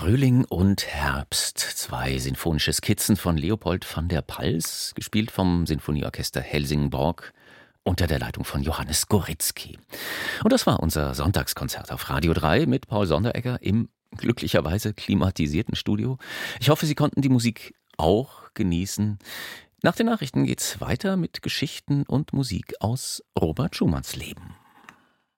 Frühling und Herbst. Zwei sinfonische Skizzen von Leopold van der Pals, gespielt vom Sinfonieorchester Helsingborg unter der Leitung von Johannes Goritzky. Und das war unser Sonntagskonzert auf Radio 3 mit Paul Sonderegger im glücklicherweise klimatisierten Studio. Ich hoffe, Sie konnten die Musik auch genießen. Nach den Nachrichten geht's weiter mit Geschichten und Musik aus Robert Schumanns Leben.